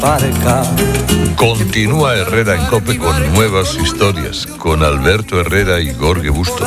Continúa Herrera en COPE con nuevas historias, con Alberto Herrera y Jorge Bustos.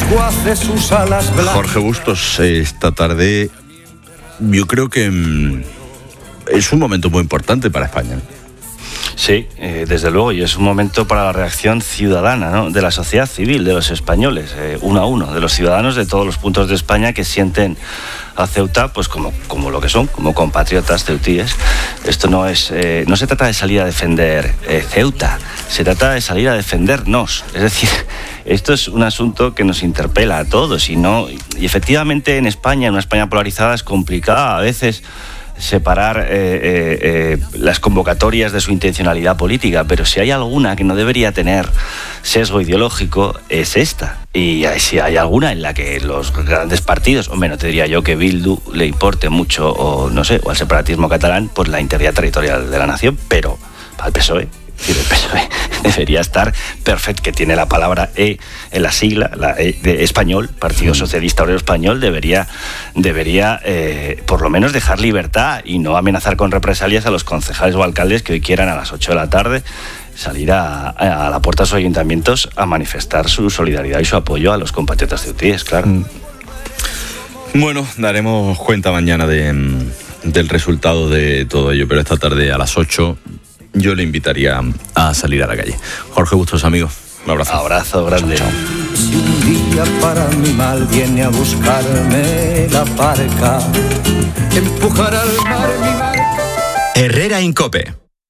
Jorge Bustos, esta tarde yo creo que es un momento muy importante para España. Sí, desde luego, y es un momento para la reacción ciudadana, ¿no?, de la sociedad civil, de los españoles, uno a uno, de los ciudadanos de todos los puntos de España que sienten a Ceuta pues como lo que son, como compatriotas ceutíes. Esto no se trata de salir a defender Ceuta, se trata de salir a defendernos. Es decir, esto es un asunto que nos interpela a todos y efectivamente en España, en una España polarizada, es complicada a veces separar las convocatorias de su intencionalidad política, pero si hay alguna que no debería tener sesgo ideológico es esta. Y si hay alguna en la que los grandes partidos, hombre, no te diría yo que Bildu le importe mucho o al separatismo catalán, pues la integridad territorial de la nación, pero al PSOE. El PSOE debería estar perfecto, que tiene la palabra E en la sigla, la E de español, Partido Socialista Obrero Español, debería por lo menos dejar libertad y no amenazar con represalias a los concejales o alcaldes que hoy quieran a las 8 de la tarde salir a la puerta de sus ayuntamientos a manifestar su solidaridad y su apoyo a los compatriotas ceutíes, claro. Bueno, daremos cuenta mañana del resultado de todo ello, pero esta tarde a las 8 yo le invitaría a salir a la calle. Jorge Bustos, amigo, un abrazo. Abrazo grande. Chao. Si un día para mi mal viene a buscarme la barca, empujar al mar mi barca. Herrera en COPE.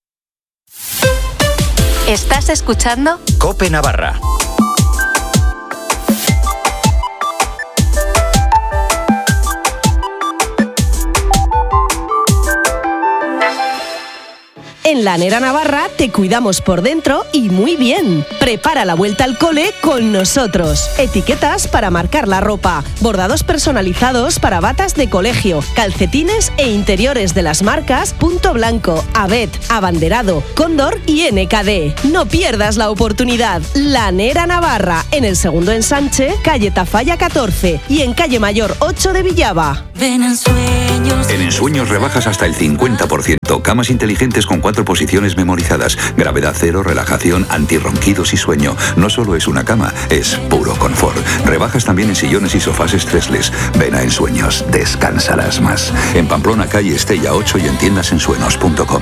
¿Estás escuchando? COPE Navarra. En Lanera Navarra te cuidamos por dentro y muy bien. Prepara la vuelta al cole con nosotros. Etiquetas para marcar la ropa, bordados personalizados para batas de colegio, calcetines e interiores de las marcas Punto Blanco, Abet, Abanderado, Cóndor y NKD. No pierdas la oportunidad. Lanera Navarra, en el Segundo Ensanche, calle Tafalla 14 y en calle Mayor 8 de Villaba. Ven en Sueños. En Ensueños rebajas hasta el 50%. Camas inteligentes con 4 posiciones memorizadas. Gravedad cero, relajación, antirronquidos y sueño. No solo es una cama, es puro confort. Rebajas también en sillones y sofás stressless. Ven a Ensueños, descansarás más. En Pamplona, calle Estella 8 y en tiendasensueños.com.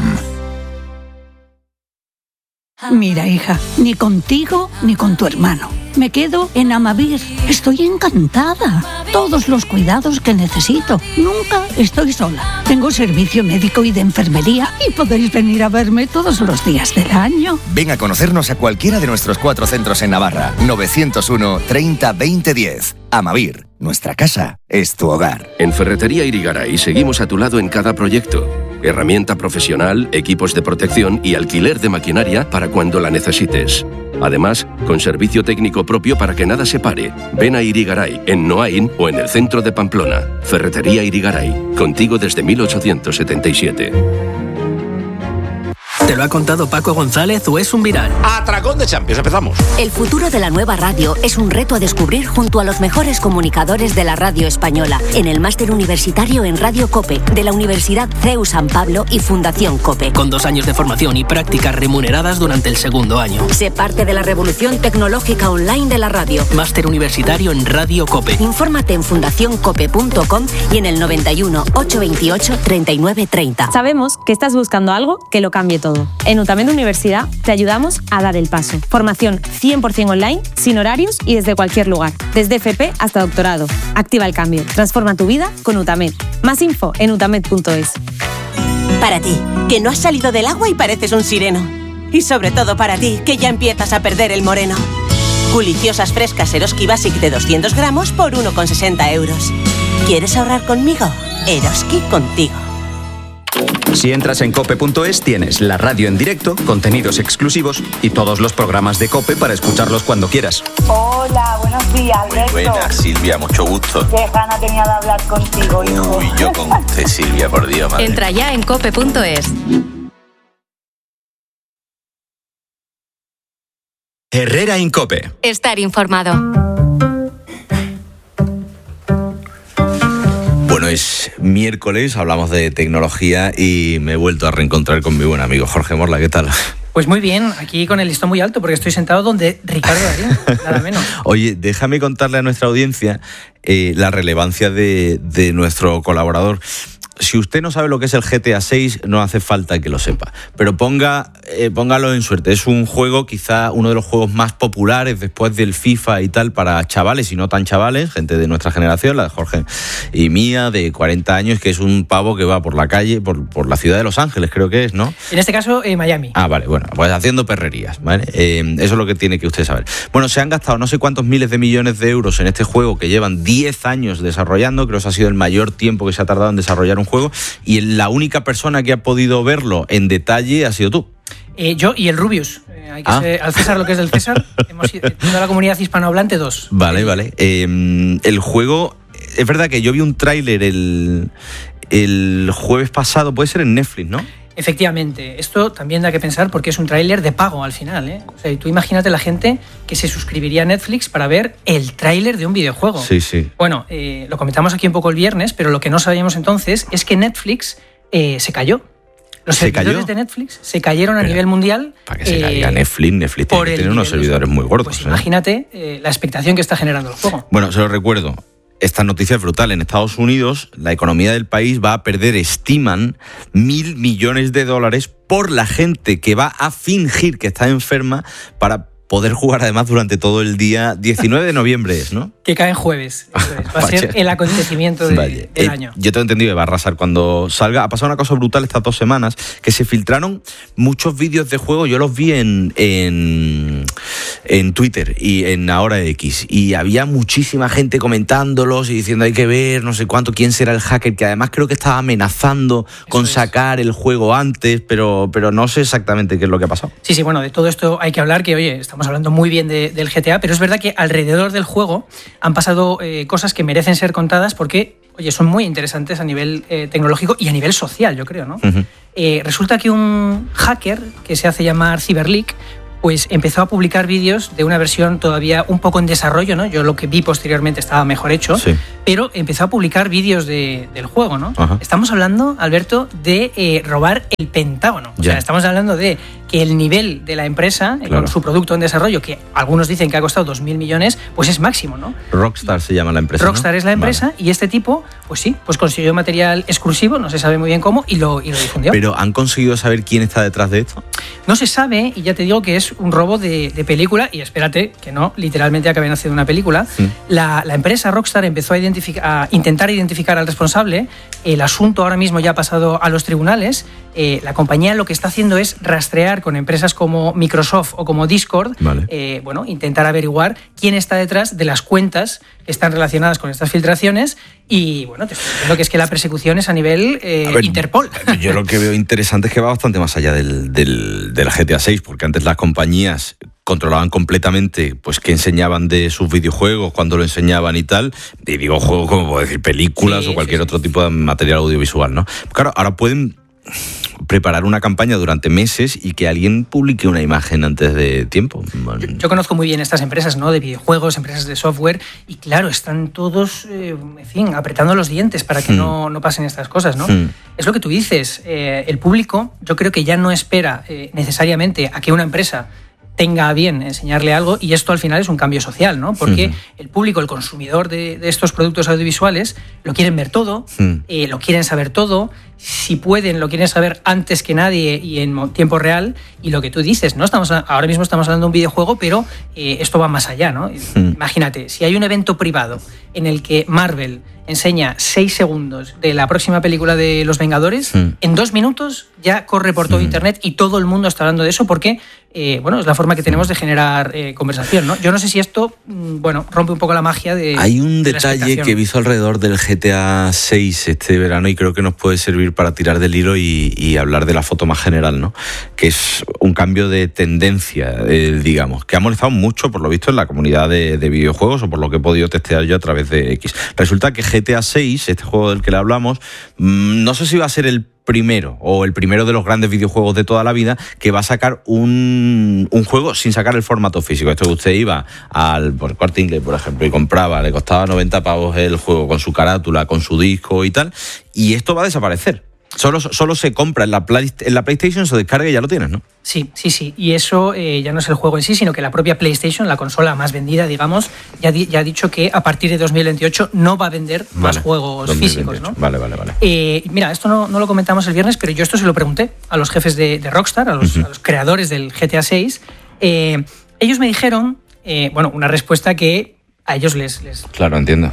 Mira, hija, ni contigo ni con tu hermano. Me quedo en Amavir. Estoy encantada. Todos los cuidados que necesito. Nunca estoy sola. Tengo servicio médico y de enfermería y podéis venir a verme todos los días del año. Ven a conocernos a cualquiera de nuestros 4 centros en Navarra. 901 30 20 10. Amavir, nuestra casa es tu hogar. En Ferretería Irigaray seguimos a tu lado en cada proyecto. Herramienta profesional, equipos de protección y alquiler de maquinaria para cuando la necesites. Además, con servicio técnico propio para que nada se pare. Ven a Irigaray, en Noain o en el centro de Pamplona. Ferretería Irigaray, contigo desde 1877. ¿Te lo ha contado Paco González o es un viral? Atracón de Champions, empezamos. El futuro de la nueva radio es un reto a descubrir junto a los mejores comunicadores de la radio española en el máster universitario en Radio COPE de la Universidad CEU San Pablo y Fundación COPE. Con 2 años de formación y prácticas remuneradas durante el segundo año. Sé parte de la revolución tecnológica online de la radio. Máster universitario en Radio COPE. Infórmate en fundacioncope.com y en el 91 828 39 30. Sabemos que estás buscando algo que lo cambie todo. En UTAMED Universidad te ayudamos a dar el paso. Formación 100% online, sin horarios y desde cualquier lugar. Desde FP hasta doctorado. Activa el cambio. Transforma tu vida con UTAMED. Más info en utamed.es. Para ti, que no has salido del agua y pareces un sireno. Y sobre todo para ti, que ya empiezas a perder el moreno. Deliciosas frescas Eroski Basic de 200 gramos por 1,60 euros. ¿Quieres ahorrar conmigo? Eroski contigo. Si entras en cope.es tienes la radio en directo, contenidos exclusivos y todos los programas de COPE para escucharlos cuando quieras. Hola, buenos días, Alberto. Muy buenas, Silvia, mucho gusto. Qué gana tenía de hablar contigo, hijo. Uy, yo con usted, Silvia, por Dios, madre. Entra ya en cope.es. Herrera en COPE. Estar informado. Bueno, es miércoles, hablamos de tecnología y me he vuelto a reencontrar con mi buen amigo Jorge Morla. ¿Qué tal? Pues muy bien, aquí con el listón muy alto porque estoy sentado donde Ricardo Darín, nada menos. Oye, déjame contarle a nuestra audiencia la relevancia de nuestro colaborador. Si usted no sabe lo que es el GTA 6, no hace falta que lo sepa. Pero póngalo en suerte. Es un juego, quizá uno de los juegos más populares después del FIFA y tal, para chavales y no tan chavales, gente de nuestra generación, la de Jorge y mía, de 40 años, que es un pavo que va por la calle, por la ciudad de Los Ángeles, creo que es, ¿no? En este caso, Miami. Ah, vale, bueno, pues haciendo perrerías, ¿vale? Eso es lo que tiene que usted saber. Bueno, se han gastado no sé cuántos miles de millones de euros en este juego que llevan 10 años desarrollando. Creo que ha sido el mayor tiempo que se ha tardado en desarrollar un juego, y la única persona que ha podido verlo en detalle ha sido tú. Yo y el Rubius. Hay que ser, al César lo que es del César. Hemos sido toda la comunidad hispanohablante 2. Vale. El juego, es verdad que yo vi un tráiler el jueves pasado, puede ser en Netflix, ¿no? Efectivamente, esto también da que pensar porque es un tráiler de pago al final, ¿eh? O sea, tú imagínate la gente que se suscribiría a Netflix para ver el tráiler de un videojuego. Sí. Bueno, lo comentamos aquí un poco el viernes, pero lo que no sabíamos entonces es que Netflix se cayó. Los servidores de Netflix se cayeron a nivel mundial. Para que se caiga Netflix tiene que tener unos servidores muy gordos. Pues imagínate la expectación que está generando el juego. Bueno, se lo recuerdo. Esta noticia es brutal. En Estados Unidos, la economía del país va a perder, estiman, $1.000 millones por la gente que va a fingir que está enferma para poder jugar además durante todo el día. 19 de noviembre es, ¿no? Que cae en jueves. Va a ser el acontecimiento del año. Yo tengo entendido que va a arrasar cuando salga. Ha pasado una cosa brutal estas 2 semanas, que se filtraron muchos vídeos de juego. Yo los vi en Twitter y en Ahora X. Y había muchísima gente comentándolos y diciendo hay que ver, no sé cuánto, quién será el hacker, que además creo que estaba amenazando con sacar el juego antes, pero no sé exactamente qué es lo que ha pasado. Sí, bueno, de todo esto hay que hablar, que oye, estamos hablando muy bien del GTA, pero es verdad que alrededor del juego han pasado cosas que merecen ser contadas porque, oye, son muy interesantes a nivel tecnológico y a nivel social, yo creo, ¿no? Resulta que un hacker que se hace llamar Cyberleak, pues empezó a publicar vídeos de una versión todavía un poco en desarrollo, ¿no? Yo lo que vi posteriormente estaba mejor hecho, pero empezó a publicar vídeos del juego, ¿no? Estamos hablando, Alberto, de robar el Pentágono. O sea, estamos hablando de que el nivel de la empresa, con su producto en desarrollo, que algunos dicen que ha costado 2.000 millones, pues es máximo, ¿no? Rockstar se llama la empresa, Rockstar, ¿no? Es la empresa, y este tipo, pues sí, pues consiguió material exclusivo, no se sabe muy bien cómo, y lo difundió. ¿Pero han conseguido saber quién está detrás de esto? No se sabe, y ya te digo que es un robo de película, y espérate, que no, literalmente acaben haciendo una película. La empresa Rockstar empezó a intentar identificar al responsable. El asunto ahora mismo ya ha pasado a los tribunales. La compañía lo que está haciendo es rastrear con empresas como Microsoft o como Discord, intentar averiguar quién está detrás de las cuentas que están relacionadas con estas filtraciones. Y bueno, te estoy diciendo que es que la persecución es a nivel Interpol. Yo lo que veo interesante es que va bastante más allá del GTA 6, porque antes las compañías controlaban completamente pues qué enseñaban de sus videojuegos, cuándo lo enseñaban y tal. Y digo juegos como puedo decir películas o cualquier otro tipo de material audiovisual, ¿no? Claro, ahora pueden preparar una campaña durante meses y que alguien publique una imagen antes de tiempo. Yo conozco muy bien estas empresas, ¿no? De videojuegos, empresas de software, y claro, están todos, apretando los dientes para que no pasen estas cosas, ¿no? Es lo que tú dices, el público, yo creo que ya no espera necesariamente a que una empresa tenga a bien enseñarle algo, y esto al final es un cambio social, ¿no? Porque el público, el consumidor de estos productos audiovisuales, lo quieren ver todo, lo quieren saber todo, si pueden, lo quieren saber antes que nadie y en tiempo real, y lo que tú dices, ¿no? Ahora mismo estamos hablando de un videojuego, pero esto va más allá, ¿no? Imagínate, si hay un evento privado en el que Marvel enseña 6 segundos de la próxima película de Los Vengadores, en 2 minutos ya corre por todo Internet y todo el mundo está hablando de eso porque, es la forma que tenemos de generar conversación, ¿no? Yo no sé si esto, rompe un poco la magia de... Hay un detalle que he visto alrededor del GTA 6 este verano y creo que nos puede servir para tirar del hilo y hablar de la foto más general, ¿no? Que es un cambio de tendencia, digamos, que ha molestado mucho, por lo visto, en la comunidad de videojuegos, o por lo que he podido testear yo a través de X. Resulta que GTA 6, este juego del que le hablamos, no sé si va a ser el primero, o el primero de los grandes videojuegos de toda la vida, que va a sacar un juego sin sacar el formato físico. Esto que usted iba al Corte Inglés, por ejemplo, y compraba, le costaba 90 pavos el juego con su carátula, con su disco y tal, y esto va a desaparecer. Solo se compra en la PlayStation, se descarga y ya lo tienes, ¿no? Sí. Y eso ya no es el juego en sí, sino que la propia PlayStation, la consola más vendida, digamos, ya ha dicho que a partir de 2028 no va a vender más juegos 2028. Físicos, ¿no? Vale. Mira, esto no lo comentamos el viernes, pero yo esto se lo pregunté a los jefes de Rockstar, a los creadores del GTA 6. Ellos me dijeron, una respuesta que a ellos les... Claro, entiendo.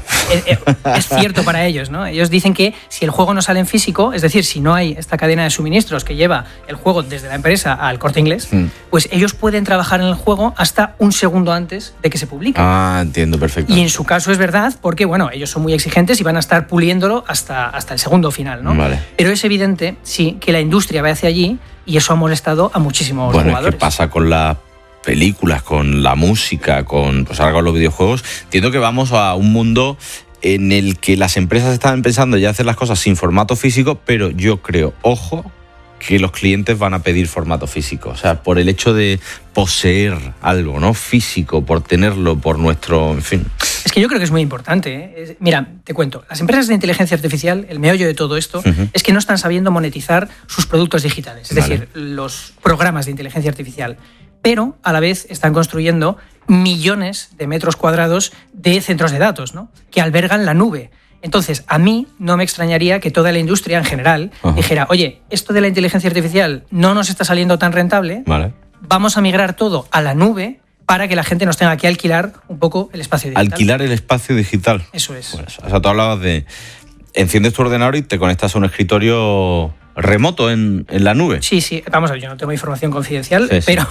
Es cierto para ellos, ¿no? Ellos dicen que si el juego no sale en físico, es decir, si no hay esta cadena de suministros que lleva el juego desde la empresa al Corte Inglés, pues ellos pueden trabajar en el juego hasta un segundo antes de que se publique. Entiendo, perfecto. Y en su caso es verdad porque, ellos son muy exigentes y van a estar puliéndolo hasta el segundo final, ¿no? Vale. Pero es evidente, sí, que la industria va hacia allí y eso ha molestado a muchísimos jugadores. ¿Qué pasa con la películas, con la música, con ahora con los videojuegos? Entiendo que vamos a un mundo en el que las empresas están pensando ya hacer las cosas sin formato físico, pero yo creo, ojo, que los clientes van a pedir formato físico. O sea, por el hecho de poseer algo, ¿no? Físico, por tenerlo, por nuestro... En fin. Es que yo creo que es muy importante, ¿eh? Mira, te cuento. Las empresas de inteligencia artificial, el meollo de todo esto, es que no están sabiendo monetizar sus productos digitales. Es decir, los programas de inteligencia artificial. Pero a la vez están construyendo millones de metros cuadrados de centros de datos, ¿no? Que albergan la nube. Entonces, a mí no me extrañaría que toda la industria en general dijera, oye, esto de la inteligencia artificial no nos está saliendo tan rentable, vamos a migrar todo a la nube para que la gente nos tenga que alquilar un poco el espacio digital. Alquilar el espacio digital. Eso es. Pues, o sea, tú hablabas de... Enciendes tu ordenador y te conectas a un escritorio remoto en la nube. Sí. Vamos a ver, yo no tengo información confidencial, pero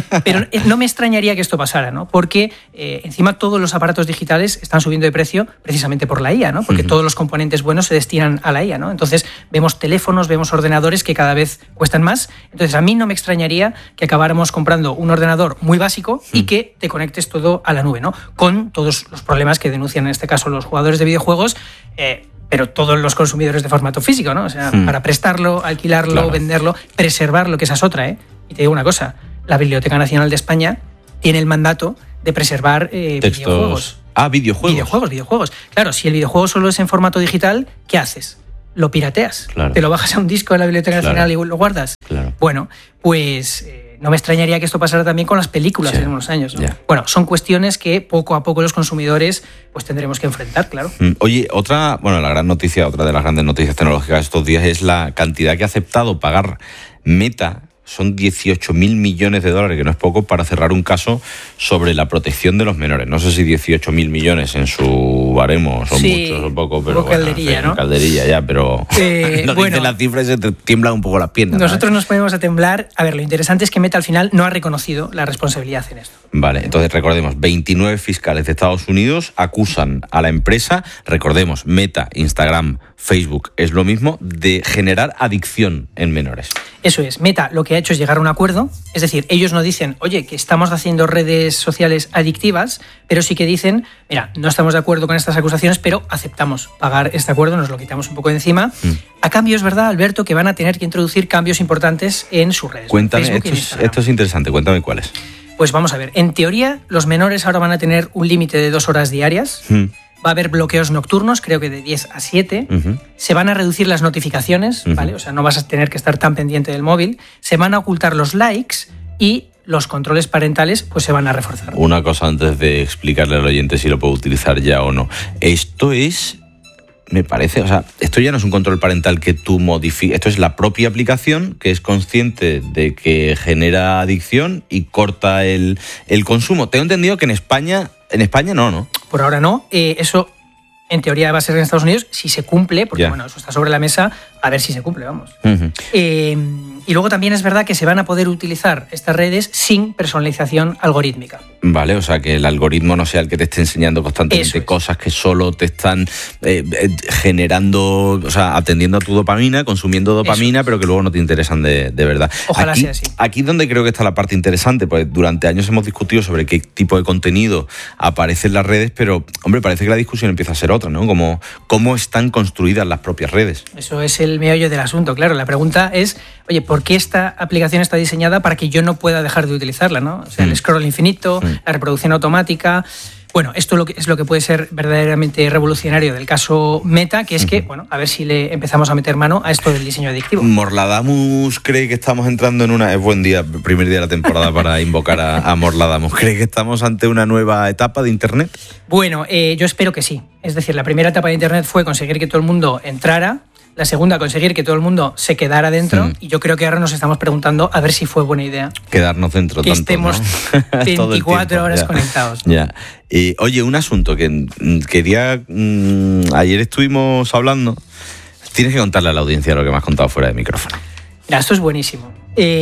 no me extrañaría que esto pasara, ¿no? Porque encima todos los aparatos digitales están subiendo de precio precisamente por la IA, ¿no? Porque todos los componentes buenos se destinan a la IA, ¿no? Entonces vemos teléfonos, vemos ordenadores que cada vez cuestan más. Entonces a mí no me extrañaría que acabáramos comprando un ordenador muy básico y que te conectes todo a la nube, ¿no? Con todos los problemas que denuncian en este caso los jugadores de videojuegos, pero todos los consumidores de formato físico, ¿no? O sea, para prestarlo, alquilarlo, venderlo, preservarlo, que esa es otra, ¿eh? Y te digo una cosa, la Biblioteca Nacional de España tiene el mandato de preservar videojuegos. Videojuegos. Claro, si el videojuego solo es en formato digital, ¿qué haces? Lo pirateas. Claro. Te lo bajas a un disco de la Biblioteca Nacional y lo guardas. Claro. Bueno, pues... no me extrañaría que esto pasara también con las películas en unos años, ¿no? Bueno, son cuestiones que poco a poco los consumidores pues tendremos que enfrentar, claro. Oye, otra de las grandes noticias tecnológicas de estos días es la cantidad que ha aceptado pagar Meta. Son 18.000 millones de dólares, que no es poco, para cerrar un caso sobre la protección de los menores. No sé si 18.000 millones en su baremo son muchos o poco, pero calderilla, ¿no? Calderilla ya, pero no dice la cifra y se te tiemblan un poco las piernas. Nosotros nos ponemos a temblar. A ver, lo interesante es que Meta al final no ha reconocido la responsabilidad en esto. Vale, entonces recordemos, 29 fiscales de Estados Unidos acusan a la empresa, recordemos, Meta, Instagram, Facebook, es lo mismo, de generar adicción en menores. Eso es, Meta lo que ha hecho es llegar a un acuerdo, es decir, ellos no dicen, oye, que estamos haciendo redes sociales adictivas, pero sí que dicen, mira, no estamos de acuerdo con estas acusaciones, pero aceptamos pagar este acuerdo, nos lo quitamos un poco de encima. A cambio, es verdad, Alberto, que van a tener que introducir cambios importantes en sus redes. Cuéntame, esto es interesante, cuéntame cuáles. Pues vamos a ver, en teoría, los menores ahora van a tener un límite de 2 horas diarias. Va a haber bloqueos nocturnos, creo que de 10 a 7. Se van a reducir las notificaciones, ¿vale? O sea, no vas a tener que estar tan pendiente del móvil. Se van a ocultar los likes y los controles parentales pues se van a reforzar. Una cosa antes de explicarle al oyente si lo puedo utilizar ya o no. Esto es... Me parece, o sea, esto ya no es un control parental que tú modifiques, esto es la propia aplicación que es consciente de que genera adicción y corta el consumo. Tengo entendido que en España no. Por ahora no, eso en teoría va a ser en Estados Unidos si se cumple, porque bueno, eso está sobre la mesa, a ver si se cumple, vamos. Y luego también es verdad que se van a poder utilizar estas redes sin personalización algorítmica. Vale, o sea, que el algoritmo no sea el que te esté enseñando constantemente cosas que solo te están generando, o sea, atendiendo a tu dopamina, consumiendo dopamina, pero que luego no te interesan de verdad. Ojalá sea así. Aquí es donde creo que está la parte interesante, porque durante años hemos discutido sobre qué tipo de contenido aparece en las redes, pero, hombre, parece que la discusión empieza a ser otra, ¿no? Como cómo están construidas las propias redes. Eso es el meollo del asunto, claro. La pregunta es, oye, ¿por qué esta aplicación está diseñada para que yo no pueda dejar de utilizarla, ¿no? O sea, el scroll infinito, la reproducción automática. Bueno, esto es lo que puede ser verdaderamente revolucionario del caso Meta, que es que, bueno, a ver si le empezamos a meter mano a esto del diseño adictivo. Morladamus cree que estamos entrando en una... Es buen día, primer día de la temporada para invocar a Morladamus. ¿Cree que estamos ante una nueva etapa de Internet? Bueno, yo espero que sí. Es decir, la primera etapa de Internet fue conseguir que todo el mundo entrara. La segunda, conseguir que todo el mundo se quedara dentro. Y yo creo que ahora nos estamos preguntando a ver si fue buena idea quedarnos dentro que tanto, estemos ¿no? 24 horas ya conectados. Ya. Oye, un asunto que quería... ayer estuvimos hablando. Tienes que contarle a la audiencia lo que me has contado fuera de micrófono. Mira, esto es buenísimo.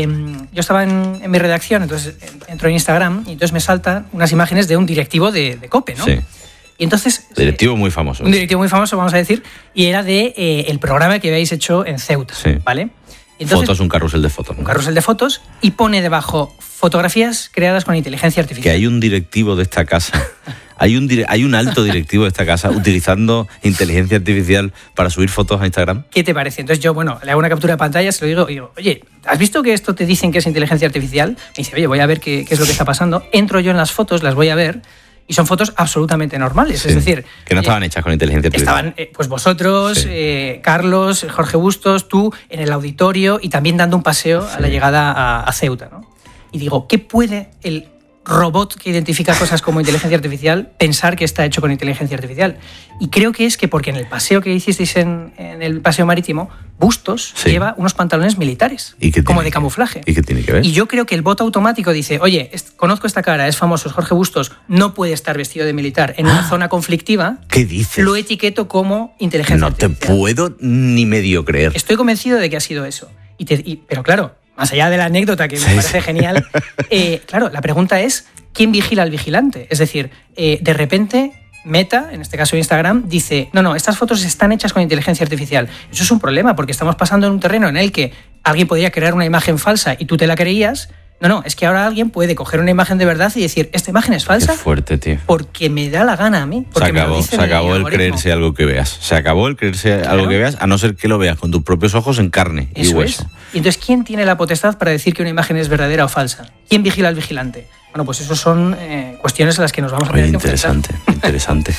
Yo estaba en mi redacción, entonces entro en Instagram y entonces me saltan unas imágenes de un directivo de COPE, ¿no? Sí. Y entonces... Directivo muy famoso. Un directivo muy famoso, vamos a decir, y era de el programa que habéis hecho en Ceuta, ¿vale? Y entonces, fotos, un carrusel de fotos. Un carrusel de fotos, y pone debajo fotografías creadas con inteligencia artificial. Que hay un directivo de esta casa, hay un alto directivo de esta casa utilizando inteligencia artificial para subir fotos a Instagram. ¿Qué te parece? Entonces yo, bueno, le hago una captura de pantalla, se lo digo y digo, oye, ¿has visto que esto te dicen que es inteligencia artificial? Me dice, oye, voy a ver qué es lo que está pasando. Entro yo en las fotos, las voy a ver, y son fotos absolutamente normales, es decir... Que no estaban hechas con inteligencia artificial. Estaban, pues vosotros, Carlos, Jorge Bustos, tú, en el auditorio y también dando un paseo a la llegada a Ceuta, ¿no? Y digo, ¿qué puede el robot que identifica cosas como inteligencia artificial pensar que está hecho con inteligencia artificial? Y creo que es que porque en el paseo que hicisteis en el paseo marítimo, Bustos lleva unos pantalones militares, como de camuflaje. ¿Y qué tiene que ver? Y yo creo que el bot automático dice, oye, conozco esta cara, es famoso, es Jorge Bustos, no puede estar vestido de militar en una zona conflictiva. ¿Qué dices? Lo etiqueto como inteligencia artificial. No te puedo ni medio creer. Estoy convencido de que ha sido eso. Pero claro, más allá de la anécdota, que me parece genial, claro, la pregunta es, ¿quién vigila al vigilante? Es decir, de repente Meta, en este caso Instagram, dice, no, estas fotos están hechas con inteligencia artificial. Eso es un problema, porque estamos pasando en un terreno en el que alguien podría crear una imagen falsa y tú te la creías. No, es que ahora alguien puede coger una imagen de verdad y decir, esta imagen es falsa. Qué fuerte, tío. Porque me da la gana a mí. Se acabó el creerse algo que veas. Se acabó el creerse algo que veas, a no ser que lo veas con tus propios ojos en carne y hueso. Y entonces, ¿quién tiene la potestad para decir que una imagen es verdadera o falsa? ¿Quién vigila al vigilante? Bueno, pues eso son cuestiones a las que nos vamos a tener que enfrentar. Interesante.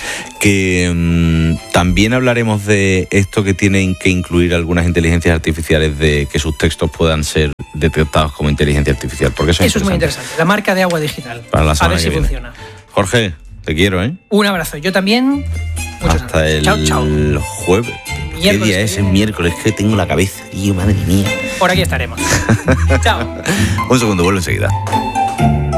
Que también hablaremos de esto que tienen que incluir algunas inteligencias artificiales, de que sus textos puedan ser detectados como inteligencia artificial. Porque eso es muy interesante. La marca de agua digital. Para la semana a ver si funciona. Jorge, te quiero, ¿eh? Un abrazo. Yo también. Hasta el jueves. ¿Qué día es? El miércoles, que tengo la cabeza. Y madre mía. Por aquí estaremos. Chao. Un segundo, vuelvo enseguida.